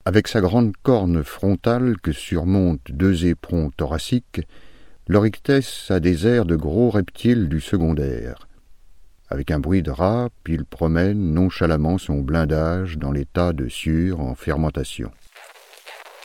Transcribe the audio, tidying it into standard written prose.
Avec sa grande corne frontale que surmontent deux éperons thoraciques, l'Oryctès a des airs de gros reptiles du secondaire. Avec un bruit de râpe, il promène nonchalamment son blindage dans les tas de sciure en fermentation.